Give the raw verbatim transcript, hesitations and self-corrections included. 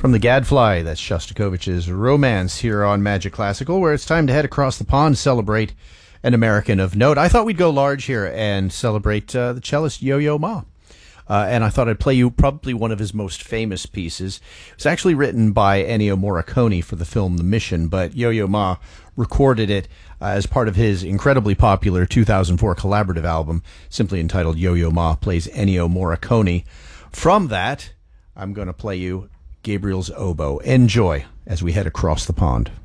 From the Gadfly, that's Shostakovich's Romance here on Magic Classical, where it's time to head across the pond to celebrate an American of note. I thought we'd go large here and celebrate uh, the cellist Yo-Yo Ma. Uh, and I thought I'd play you probably one of his most famous pieces. It was actually written by Ennio Morricone for the film The Mission, but Yo-Yo Ma recorded it uh, as part of his incredibly popular two thousand four collaborative album, simply entitled Yo-Yo Ma Plays Ennio Morricone. From that, I'm going to play you Gabriel's Oboe. Enjoy as we head across the pond.